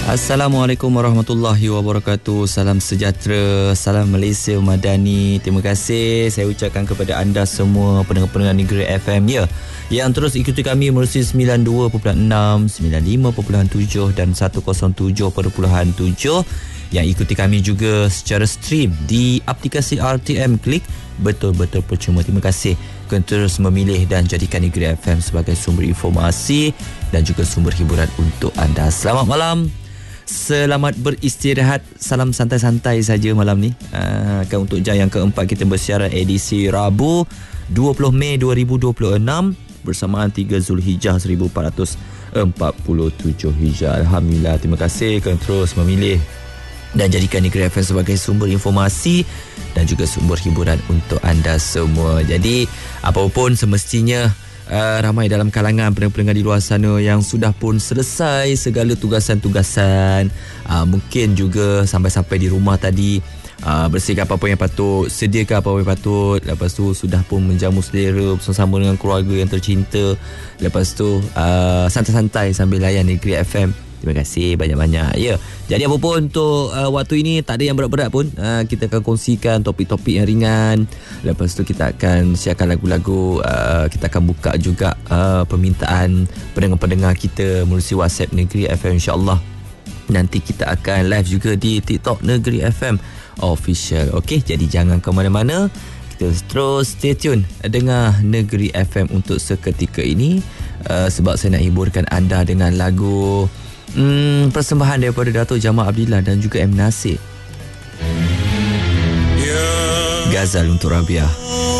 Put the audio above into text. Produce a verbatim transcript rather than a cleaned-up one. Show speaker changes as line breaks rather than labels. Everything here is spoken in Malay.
Assalamualaikum warahmatullahi wabarakatuh. Salam sejahtera, salam Malaysia Madani. Terima kasih saya ucapkan kepada anda semua pendengar-pendengar Negeri F M ya, yang terus ikuti kami melalui sembilan puluh dua perpuluhan enam, sembilan puluh lima perpuluhan tujuh dan seratus tujuh perpuluhan tujuh, yang ikuti kami juga secara stream di aplikasi R T M Klik. Betul-betul percuma. Terima kasih kerana terus memilih dan jadikan Negeri F M sebagai sumber informasi dan juga sumber hiburan untuk anda. Selamat malam. Selamat beristirahat. Salam santai-santai saja malam ni. Uh, kan untuk jam yang keempat kita bersiaran edisi Rabu dua puluh Mei dua ribu dua puluh enam bersamaan tiga Zulhijjah seribu empat ratus empat puluh tujuh Hijrah. Alhamdulillah, terima kasih kerana terus memilih dan jadikan Negeri F M sebagai sumber informasi dan juga sumber hiburan untuk anda semua. Jadi apapun semestinya Uh, ramai dalam kalangan pendengar-pendengar di luar sana yang sudah pun selesai segala tugasan-tugasan. Uh, mungkin juga sampai-sampai di rumah tadi uh, bersihkan apa-apa yang patut, sediakan apa-apa yang patut. Lepas tu sudah pun menjamu selera bersama dengan keluarga yang tercinta. Lepas tu uh, santai-santai sambil layan Negeri F M. Terima kasih banyak-banyak. Ya. Jadi apa pun untuk uh, waktu ini tak ada yang berat-berat pun. Uh, kita akan kongsikan topik-topik yang ringan. Lepas tu kita akan siarkan lagu-lagu. Uh, kita akan buka juga uh, permintaan pendengar-pendengar kita melalui WhatsApp Negeri F M, insya-Allah. Nanti kita akan live juga di TikTok Negeri F M Official. Okey, jadi jangan ke mana-mana. Kita terus stay tune dengar Negeri F M untuk seketika ini. Uh, sebab saya nak hiburkan anda dengan lagu Hmm, persembahan daripada Dato' Jamal Abdillah dan juga M. Nasir. Ghazal untuk Rabiah.